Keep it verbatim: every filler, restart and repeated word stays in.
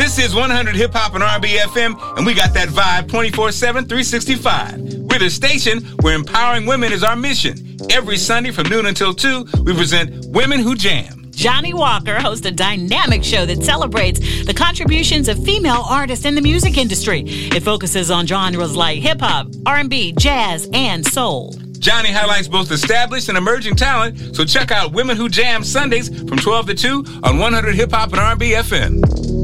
This is one hundred Hip Hop and R and B F M, and we got that vibe twenty-four seven, three sixty-five. We're the station where empowering women is our mission. Every Sunday from noon until two, we present Women Who Jam. Johnny Walker hosts a dynamic show that celebrates the contributions of female artists in the music industry. It focuses on genres like hip-hop, R and B, jazz, and soul. Johnny highlights both established and emerging talent, so check out Women Who Jam Sundays from twelve to two on one hundred Hip Hop and R and B F M.